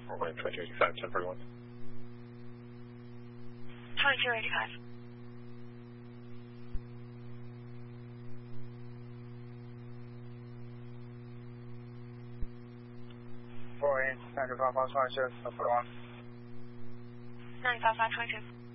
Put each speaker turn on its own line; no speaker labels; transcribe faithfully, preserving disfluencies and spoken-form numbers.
one twenty-two eighty-five, ten forty-one.
twenty-two eighty-five.
four eight, ninety-five five twenty-two, ten forty-one.
ninety-five five twenty-two.